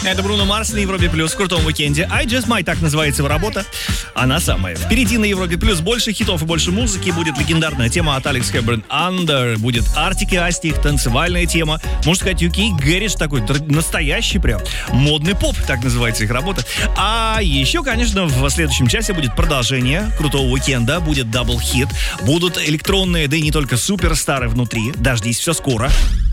Это Бруно Марс на Европе Плюс в крутом уикенде. I Just Might, так называется его работа. Она самая. Впереди на Европе Плюс больше хитов и больше музыки. Будет легендарная тема от Алекс Хэбберн Under. Будет Артик и Асти, их танцевальная тема. Можно сказать, UK Гэриш такой настоящий прям. Модный поп, так называется их работа. А еще, конечно, в следующем часе будет продолжение крутого уикенда. Будет дабл-хит. Будут электронные, да и не только суперстары внутри. Дождись, все скоро.